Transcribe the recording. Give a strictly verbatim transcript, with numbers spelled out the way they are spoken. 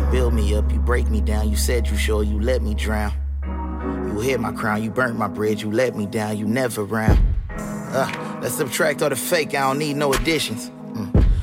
build me up, you break me down. You said you sure you let me drown. You hit my crown, you burnt my bridge, you let me down, you never round. Uh, let's subtract all the fake, I don't need no additions.